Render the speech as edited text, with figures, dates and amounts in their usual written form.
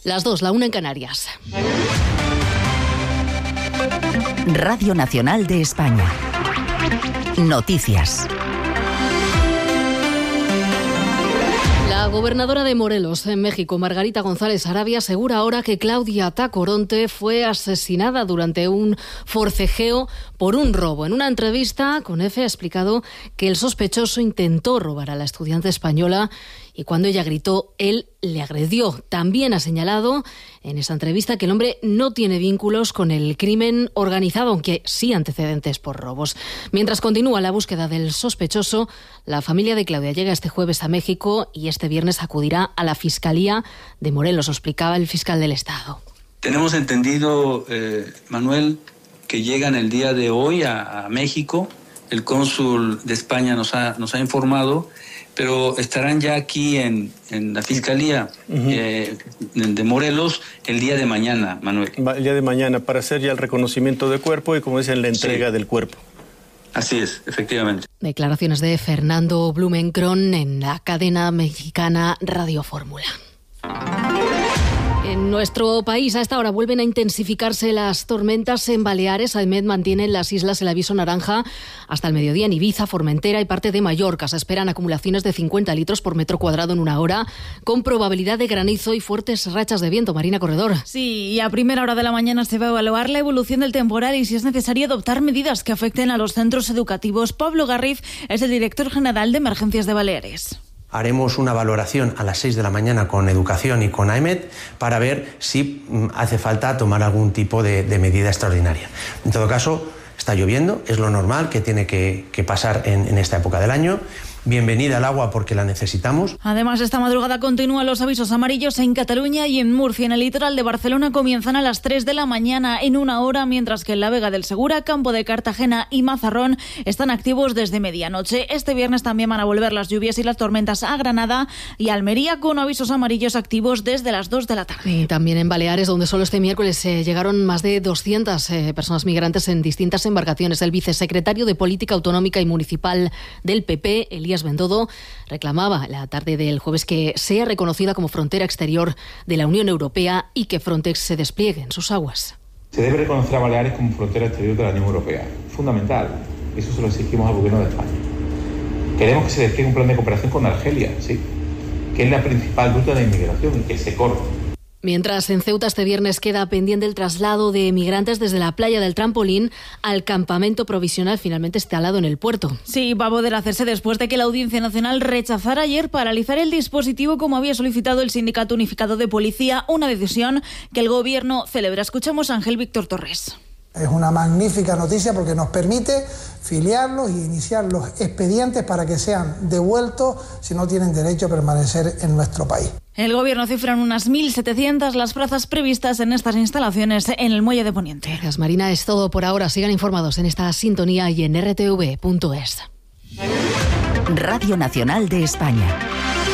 Las 2, la 1 en Canarias. Radio Nacional de España. Noticias. La gobernadora de Morelos, en México, Margarita González Arabia, asegura ahora que Claudia Tacoronte fue asesinada durante un forcejeo por un robo. En una entrevista con EFE ha explicado que el sospechoso intentó robar a la estudiante española y cuando ella gritó, él le agredió. También ha señalado en esa entrevista que el hombre no tiene vínculos con el crimen organizado, aunque sí antecedentes por robos. Mientras continúa la búsqueda del sospechoso, la familia de Claudia llega este jueves a México y este viernes acudirá a la Fiscalía de Morelos, lo explicaba el fiscal del Estado. Tenemos entendido, Manuel, que llegan el día de hoy a México. El cónsul de España nos ha informado, pero estarán ya aquí en la Fiscalía de Morelos el día de mañana, Manuel. El día de mañana, para hacer ya el reconocimiento de cuerpo y, como dicen, la entrega del cuerpo. Así es, efectivamente. Declaraciones de Fernando Blumenkron en la cadena mexicana Radio Fórmula. En nuestro país, a esta hora, vuelven a intensificarse las tormentas en Baleares. AEMET mantiene en las islas el aviso naranja hasta el mediodía en Ibiza, Formentera y parte de Mallorca. Se esperan acumulaciones de 50 litros por metro cuadrado en una hora, con probabilidad de granizo y fuertes rachas de viento. Marina Corredor. Sí, y a primera hora de la mañana se va a evaluar la evolución del temporal y si es necesario adoptar medidas que afecten a los centros educativos. Pablo Garriz es el director general de Emergencias de Baleares. Haremos una valoración a las 6 de la mañana con Educación y con AEMET para ver si hace falta tomar algún tipo de medida extraordinaria. En todo caso, está lloviendo, es lo normal que tiene que pasar en esta época del año. Bienvenida al agua porque la necesitamos. Además, esta madrugada continúan los avisos amarillos en Cataluña y en Murcia. En el litoral de Barcelona comienzan a las 3 de la mañana en una hora, mientras que en la Vega del Segura, Campo de Cartagena y Mazarrón están activos desde medianoche. Este viernes también van a volver las lluvias y las tormentas a Granada y Almería, con avisos amarillos activos desde las 2 de la tarde. Y también en Baleares, donde solo este miércoles llegaron más de 200 personas migrantes en distintas embarcaciones. El vicesecretario de Política Autonómica y Municipal del PP, Elías Bendodo, reclamaba la tarde del jueves que sea reconocida como frontera exterior de la Unión Europea y que Frontex se despliegue en sus aguas. Se debe reconocer a Baleares como frontera exterior de la Unión Europea. Fundamental. Eso se lo exigimos al Gobierno de España. Queremos que se despliegue un plan de cooperación con Argelia, sí, que es la principal ruta de inmigración y que se corte. Mientras en Ceuta este viernes queda pendiente el traslado de migrantes desde la playa del Trampolín al campamento provisional finalmente instalado en el puerto. Sí, va a poder hacerse después de que la Audiencia Nacional rechazara ayer paralizar el dispositivo como había solicitado el Sindicato Unificado de Policía, una decisión que el Gobierno celebra. Escuchamos a Ángel Víctor Torres. Es una magnífica noticia porque nos permite filiarlos y iniciar los expedientes para que sean devueltos si no tienen derecho a permanecer en nuestro país. El Gobierno cifra en unas 1.700 las plazas previstas en estas instalaciones en el Muelle de Poniente. Gracias, Marina. Es todo por ahora. Sigan informados en esta sintonía y en rtv.es. Radio Nacional de España.